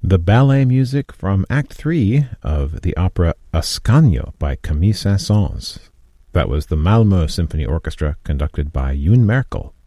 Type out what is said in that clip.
the ballet music from Act 3 of the opera Ascanio by Camille Saint-Saëns. That was the Malmö Symphony Orchestra, conducted by Yoon Merkel.